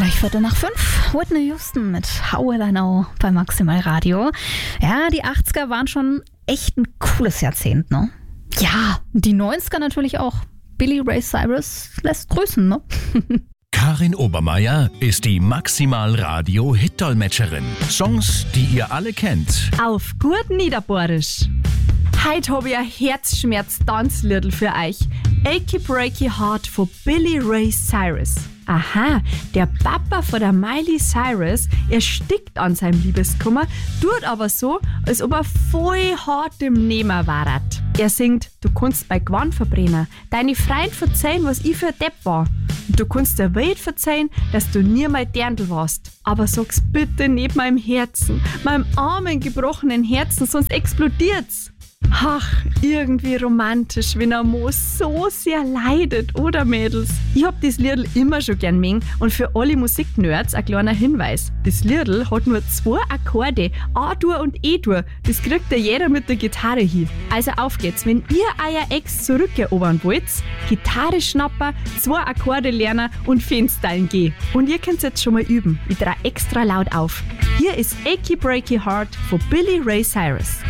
Gleich 4:05. Whitney Houston mit How Will I Know bei Maximal Radio. Ja, die 80er waren schon echt ein cooles Jahrzehnt, ne? Ja, die 90er natürlich auch. Billy Ray Cyrus lässt grüßen, ne? Karin Obermeier ist die Maximal Radio Hit-Dolmetscherin. Songs, die ihr alle kennt. Auf gut Niederbohrisch. Heute habe ich ein Herzschmerz-Tanzliedl für euch. Achy Breaky Heart von Billy Ray Cyrus. Aha, der Papa von der Miley Cyrus erstickt an seinem Liebeskummer, tut aber so, als ob er voll hart im Nehmer war. Er singt, du kannst bei Gwan verbrennen, deine Freund verzeihen, was ich für ein Depp war. Und du kannst der Welt verzeihen, dass du nie mal Dirndl warst. Aber sag's bitte nicht meinem Herzen, meinem armen, gebrochenen Herzen, sonst explodiert's. Ach, irgendwie romantisch, wenn ein Moos so sehr leidet, oder Mädels? Ich hab das Liedl immer schon gern mengen und für alle Musiknerds ein kleiner Hinweis. Das Liedl hat nur 2 Akkorde, A-Dur und E-Dur. Das kriegt ja jeder mit der Gitarre hin. Also auf geht's, wenn ihr euer Ex zurückerobern wollt, Gitarre schnappen, 2 Akkorde lernen und Fanstylen gehen. Und ihr könnt's jetzt schon mal üben. Ich trage extra laut auf. Hier ist Achy Breaky Heart von Billy Ray Cyrus.